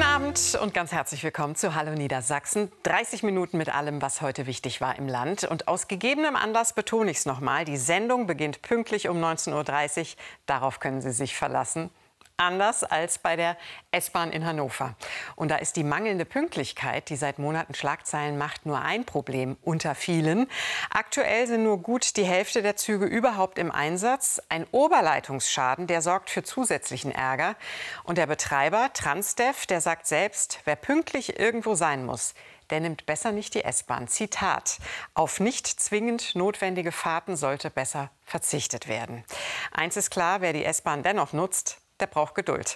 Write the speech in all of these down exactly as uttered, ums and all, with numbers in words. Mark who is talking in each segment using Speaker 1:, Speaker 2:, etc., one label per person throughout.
Speaker 1: Abend und ganz herzlich willkommen zu Hallo Niedersachsen. dreißig Minuten mit allem, was heute wichtig war im Land. Und aus gegebenem Anlass betone ich es nochmal, die Sendung beginnt pünktlich um neunzehn Uhr dreißig. Darauf können Sie sich verlassen. Anders als bei der S-Bahn in Hannover. Und da ist die mangelnde Pünktlichkeit, die seit Monaten Schlagzeilen macht, nur ein Problem unter vielen. Aktuell sind nur gut die Hälfte der Züge überhaupt im Einsatz. Ein Oberleitungsschaden, der sorgt für zusätzlichen Ärger. Und der Betreiber Transdev, der sagt selbst, wer pünktlich irgendwo sein muss, der nimmt besser nicht die S-Bahn. Zitat: Auf nicht zwingend notwendige Fahrten sollte besser verzichtet werden. Eins ist klar, wer die S-Bahn dennoch nutzt, der braucht Geduld.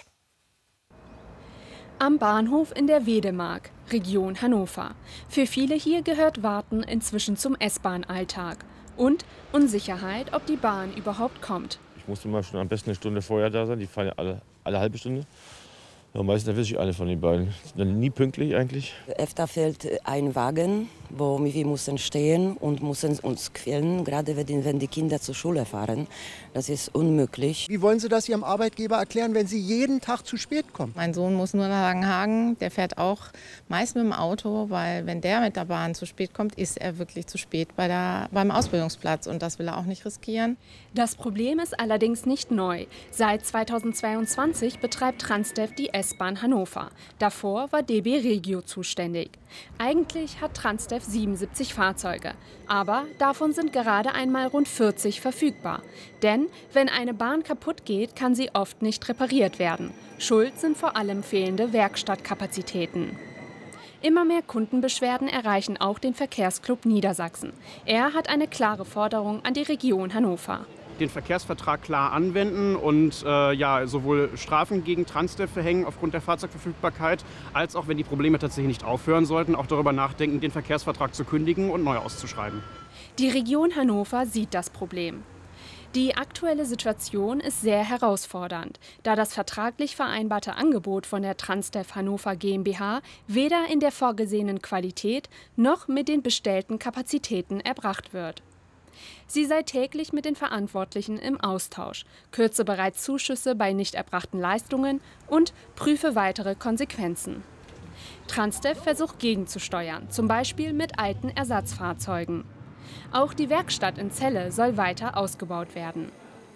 Speaker 2: Am Bahnhof in der Wedemark, Region Hannover. Für viele hier gehört Warten inzwischen zum S-Bahn-Alltag. Und Unsicherheit, ob die Bahn überhaupt kommt.
Speaker 3: Ich musste mal schon am besten eine Stunde vorher da sein. Die fahren ja alle, alle halbe Stunde. Ja, meistens erwische ich alle von den beiden. Sind dann nie pünktlich eigentlich.
Speaker 4: Öfter fehlt ein Wagen, wo wir müssen stehen und müssen uns quälen, gerade wenn die Kinder zur Schule fahren. Das ist unmöglich.
Speaker 5: Wie wollen Sie das Ihrem Arbeitgeber erklären, wenn Sie jeden Tag zu spät kommen?
Speaker 6: Mein Sohn muss nur nach Langenhagen. Der fährt auch meist mit dem Auto, weil wenn der mit der Bahn zu spät kommt, ist er wirklich zu spät bei der, beim Ausbildungsplatz. Und das will er auch nicht riskieren.
Speaker 2: Das Problem ist allerdings nicht neu. Seit zweitausendzweiundzwanzig betreibt Transdev die S-Bahn Hannover. Davor war D B Regio zuständig. Eigentlich hat Transdev siebenundsiebzig Fahrzeuge, aber davon sind gerade einmal rund vierzig verfügbar. Denn wenn eine Bahn kaputt geht, kann sie oft nicht repariert werden. Schuld sind vor allem fehlende Werkstattkapazitäten. Immer mehr Kundenbeschwerden erreichen auch den Verkehrsclub Niedersachsen. Er hat eine klare Forderung an die Region Hannover.
Speaker 7: Den Verkehrsvertrag klar anwenden und äh, ja, sowohl Strafen gegen Transdev verhängen aufgrund der Fahrzeugverfügbarkeit, als auch, wenn die Probleme tatsächlich nicht aufhören sollten, auch darüber nachdenken, den Verkehrsvertrag zu kündigen und neu auszuschreiben.
Speaker 2: Die Region Hannover sieht das Problem. Die aktuelle Situation ist sehr herausfordernd, da das vertraglich vereinbarte Angebot von der Transdev Hannover GmbH weder in der vorgesehenen Qualität noch mit den bestellten Kapazitäten erbracht wird. Sie sei täglich mit den Verantwortlichen im Austausch, kürze bereits Zuschüsse bei nicht erbrachten Leistungen und prüfe weitere Konsequenzen. Transdev versucht gegenzusteuern, zum Beispiel mit alten Ersatzfahrzeugen. Auch die Werkstatt in Celle soll weiter ausgebaut werden.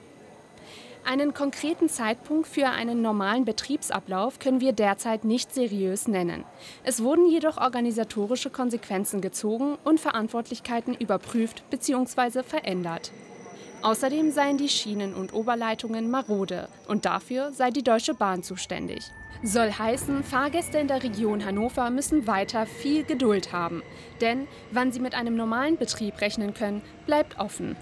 Speaker 2: Einen konkreten Zeitpunkt für einen normalen Betriebsablauf können wir derzeit nicht seriös nennen. Es wurden jedoch organisatorische Konsequenzen gezogen und Verantwortlichkeiten überprüft bzw. verändert. Außerdem seien die Schienen und Oberleitungen marode und dafür sei die Deutsche Bahn zuständig. Soll heißen, Fahrgäste in der Region Hannover müssen weiter viel Geduld haben. Denn wann sie mit einem normalen Betrieb rechnen können, bleibt offen.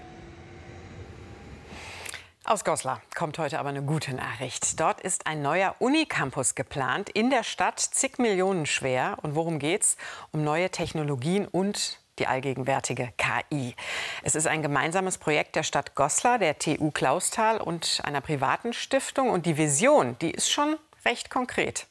Speaker 1: Aus Goslar kommt heute aber eine gute Nachricht. Dort ist ein neuer Unicampus geplant, in der Stadt, zig Millionen schwer. Und worum geht's? Um neue Technologien und die allgegenwärtige K I. Es ist ein gemeinsames Projekt der Stadt Goslar, der T U Clausthal und einer privaten Stiftung. Und die Vision, die ist schon recht konkret.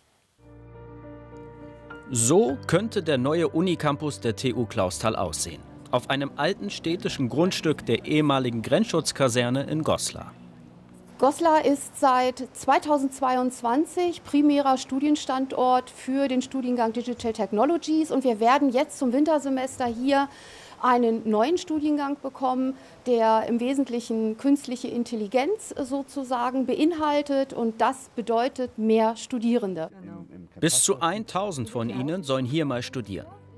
Speaker 8: So könnte der neue Unicampus der T U Clausthal aussehen. Auf einem alten städtischen Grundstück der ehemaligen Grenzschutzkaserne in Goslar.
Speaker 9: Goslar ist seit zweitausendzweiundzwanzig primärer Studienstandort für den Studiengang Digital Technologies. Und wir werden jetzt zum Wintersemester hier einen neuen Studiengang bekommen, der im Wesentlichen künstliche Intelligenz sozusagen beinhaltet. Und das bedeutet mehr Studierende.
Speaker 8: Bis zu tausend von ihnen sollen hier mal studieren.